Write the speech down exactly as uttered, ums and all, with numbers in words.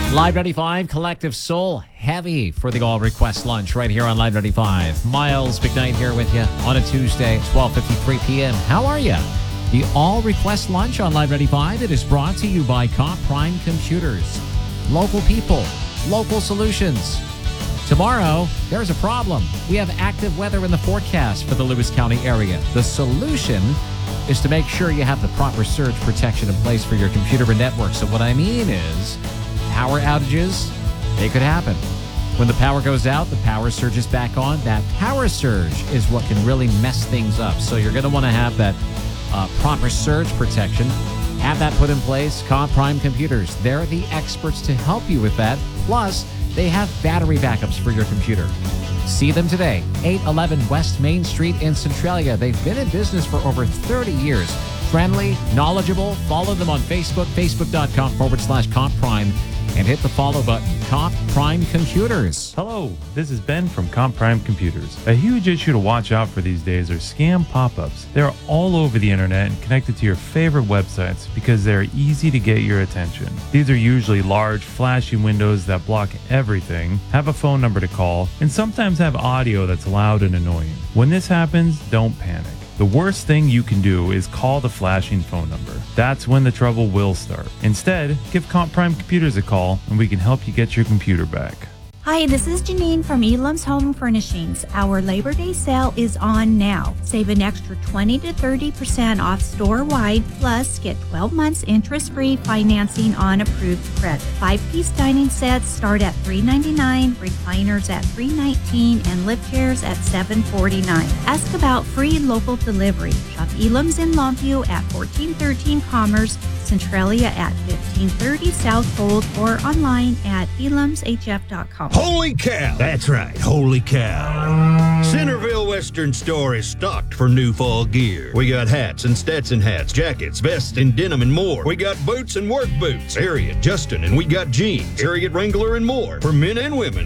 Live ninety-five, Collective Soul, heavy for the All Request Lunch right here on Live ninety-five. Miles McKnight here with you on a Tuesday, twelve fifty-three p.m. How are you? The All Request Lunch on Live ninety-five, it is brought to you by Comp Prime Computers. Local people, local solutions. Tomorrow, there's a problem. We have active weather in the forecast for the Lewis County area. The solution is to make sure you have the proper surge protection in place for your computer and network. So what I mean is, power outages, they could happen. When the power goes out, the power surges back on. That power surge is what can really mess things up. So you're going to want to have that uh, proper surge protection. Have that put in place. Comp Prime Computers, they're the experts to help you with that. Plus, they have battery backups for your computer. See them today, eight eleven West Main Street in Centralia. They've been in business for over thirty years. Friendly, knowledgeable. Follow them on Facebook, facebook.com forward slash Comp Prime, and hit the follow button. Comp Prime Computers. Hello, this is Ben from Comp Prime Computers. A huge issue to watch out for these days are scam pop-ups. They're all over the internet and connected to your favorite websites because they're easy to get your attention. These are usually large, flashy windows that block everything, have a phone number to call, and sometimes have audio that's loud and annoying. When this happens, don't panic. The worst thing you can do is call the flashing phone number. That's when the trouble will start. Instead, give Comp Prime Computers a call and we can help you get your computer back. Hi, this is Janine from Elam's Home Furnishings. Our Labor Day sale is on now. Save an extra twenty to thirty percent off store-wide, plus get twelve months interest-free financing on approved credit. Five-piece dining sets start at three ninety-nine, recliners at three nineteen, and lift chairs at seven forty-nine. Ask about free local delivery. Shop Elam's in Longview at fourteen thirteen Commerce, Centralia at fifteen thirty South Gold, or online at elams h f dot com. Holy cow! That's right, holy cow. Centerville Western Store is stocked for new fall gear. We got hats and Stetson hats, jackets, vests, and denim and more. We got boots and work boots, Harriet, Justin, and we got jeans, Harriet Wrangler, and more for men and women.